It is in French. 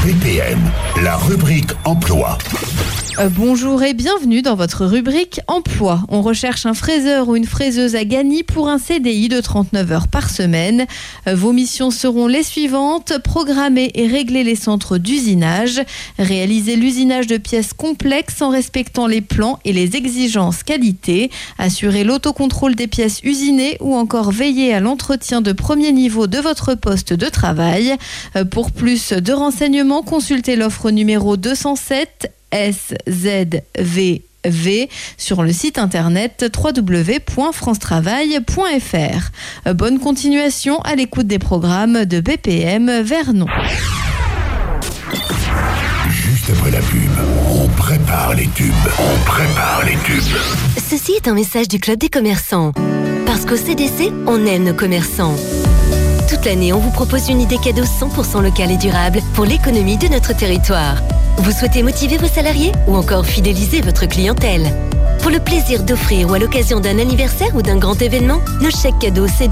BPM, la rubrique emploi. Bonjour et bienvenue dans votre rubrique emploi. On recherche un fraiseur ou une fraiseuse à Gagny pour un CDI de 39 heures par semaine. Vos missions seront les suivantes: programmer et régler les centres d'usinage, réaliser l'usinage de pièces complexes en respectant les plans et les exigences qualité, assurer l'autocontrôle des pièces usinées ou encore veiller à l'entretien de premier niveau de votre poste de travail. Pour plus de renseignements, consultez l'offre numéro 207 SZVV sur le site internet www.francetravail.fr. Bonne continuation à l'écoute des programmes de BPM Vernon. Juste après la pub, on prépare les tubes. Ceci est un message du Club des commerçants. Parce qu'au CDC, on aime nos commerçants. Toute l'année, on vous propose une idée cadeau 100% locale et durable pour l'économie de notre territoire. Vous souhaitez motiver vos salariés ou encore fidéliser votre clientèle? Pour le plaisir d'offrir ou à l'occasion d'un anniversaire ou d'un grand événement, nos chèques cadeaux